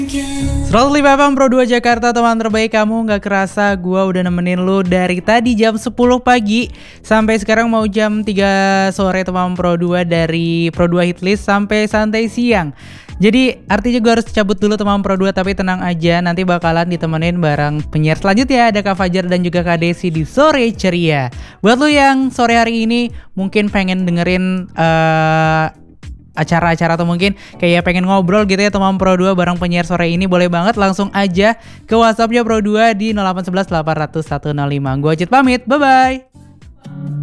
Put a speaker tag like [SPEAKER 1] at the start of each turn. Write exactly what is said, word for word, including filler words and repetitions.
[SPEAKER 1] seratus lima F M Pro dua Jakarta, teman terbaik kamu. Gak kerasa gue udah nemenin lu dari tadi jam sepuluh pagi sampai sekarang mau jam tiga sore, teman Pro dua. Dari Pro dua Hitlist sampai santai siang. Jadi artinya gue harus cabut dulu, teman Pro dua. Tapi tenang aja, nanti bakalan ditemenin bareng penyiar selanjutnya. Ada Kak Fajar dan juga Kak Desi di Sore Ceria. Buat lu yang sore hari ini mungkin pengen dengerin uh, acara-acara atau mungkin kayak pengen ngobrol gitu ya, teman Pro dua bareng penyiar sore ini, boleh banget langsung aja ke WhatsAppnya Pro dua di nol delapan satu satu delapan nol nol satu nol lima. Gue Acit pamit, bye-bye.